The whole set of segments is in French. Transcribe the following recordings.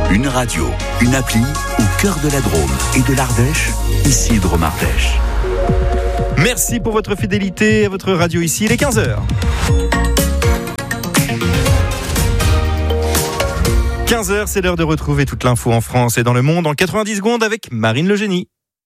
Une radio, une appli au cœur de la Drôme et de l'Ardèche, ici Drôme Ardèche. Merci pour votre fidélité à votre radio ici, il est 15h. 15h, c'est l'heure de retrouver toute l'info en France et dans le monde en 90 secondes avec Marine Le Génie.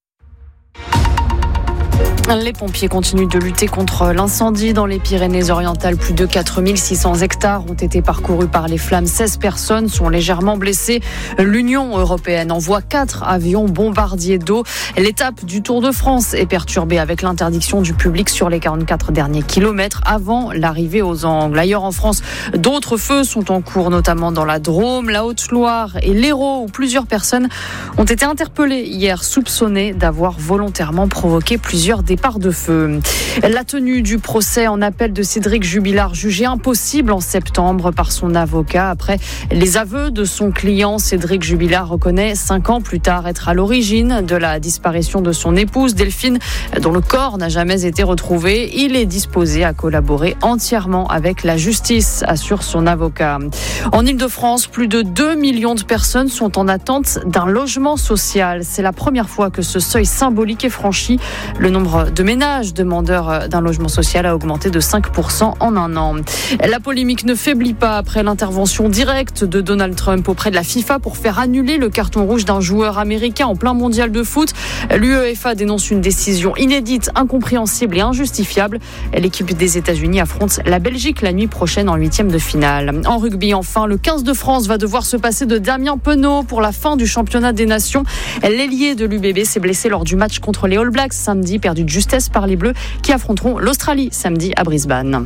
Les pompiers continuent de lutter contre l'incendie dans les Pyrénées-Orientales. Plus de 4600 hectares ont été parcourus par les flammes. 16 personnes sont légèrement blessées. L'Union européenne envoie 4 avions bombardiers d'eau. L'étape du Tour de France est perturbée avec l'interdiction du public sur les 44 derniers kilomètres avant l'arrivée aux Angles. Ailleurs en France, d'autres feux sont en cours, notamment dans la Drôme, la Haute-Loire et l'Hérault, où plusieurs personnes ont été interpellées hier, soupçonnées d'avoir volontairement provoqué plusieurs départs de feu. La tenue du procès en appel de Cédric Jubilard, jugé impossible en septembre par son avocat. Après les aveux de son client, Cédric Jubilard reconnaît 5 ans plus tard être à l'origine de la disparition de son épouse Delphine, dont le corps n'a jamais été retrouvé. Il est disposé à collaborer entièrement avec la justice, assure son avocat. En Ile-de-France, plus de 2 millions de personnes sont en attente d'un logement social. C'est la première fois que ce seuil symbolique est franchi. Le nombre de ménages demandeurs d'un logement social a augmenté de 5% en un an. La polémique ne faiblit pas après l'intervention directe de Donald Trump auprès de la FIFA pour faire annuler le carton rouge d'un joueur américain en plein mondial de foot. L'UEFA dénonce une décision inédite, incompréhensible et injustifiable. L'équipe des États-Unis affronte la Belgique la nuit prochaine en 8e de finale. En rugby, enfin, le 15 de France va devoir se passer de Damien Penaud pour la fin du championnat des nations. L'ailier de l'UBB s'est blessé lors du match contre les All Blacks samedi, perdu de justesse par les Bleus qui affronteront l'Australie samedi à Brisbane.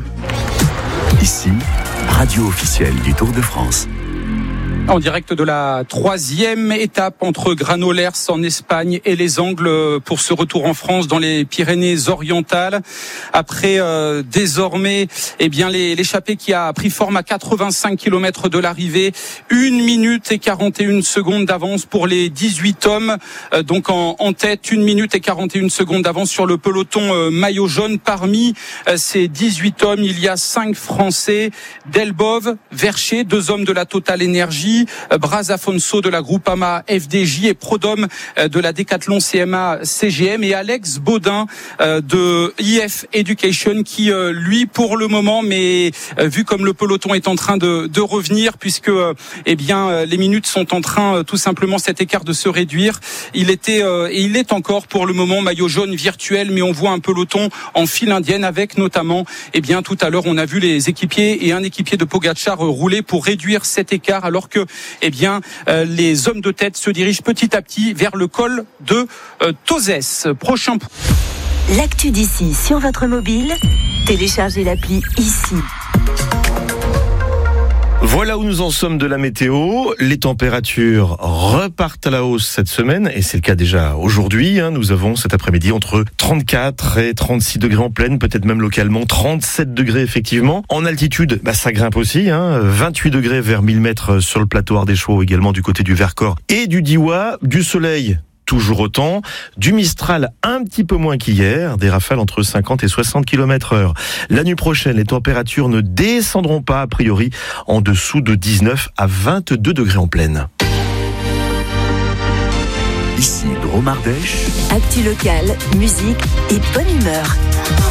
Ici, radio officielle du Tour de France. En direct de la 3e étape entre Granollers en Espagne et les Angles pour ce retour en France dans les Pyrénées-Orientales. Après désormais l'échappée qui a pris forme à 85 km de l'arrivée, 1 minute et 41 secondes d'avance pour les 18 hommes. Donc en tête, 1 minute et 41 secondes d'avance sur le peloton maillot jaune. Parmi ces 18 hommes, il y a 5 Français, Delbove, Vercher, 2 hommes de la Total Energy, Braz Afonso de la Groupama FDJ et Prodhomme de la Decathlon CMA CGM et Alex Baudin de IF Education qui lui pour le moment, mais vu comme le peloton est en train de revenir puisque les minutes sont en train tout simplement cet écart de se réduire. Il était et il est encore pour le moment maillot jaune virtuel, mais on voit un peloton en file indienne avec notamment tout à l'heure on a vu les équipiers et un équipier de Pogačar rouler pour réduire cet écart alors que les hommes de tête se dirigent petit à petit vers le col de Tozès. Prochain. L'actu d'ici sur votre mobile, téléchargez l'appli ici. Voilà où nous en sommes de la météo. Les températures repartent à la hausse cette semaine et c'est le cas déjà aujourd'hui. Nous avons cet après-midi entre 34 et 36 degrés en plaine, peut-être même localement 37 degrés effectivement. En altitude, ça grimpe aussi. 28 degrés vers 1000 mètres sur le plateau ardéchois, également du côté du Vercors et du Diois. Du soleil, toujours autant, du Mistral un petit peu moins qu'hier, des rafales entre 50 et 60 km/h. La nuit prochaine, les températures ne descendront pas a priori en dessous de 19 à 22 degrés en plaine. Ici Drôme Ardèche. Actu locale, musique et bonne humeur.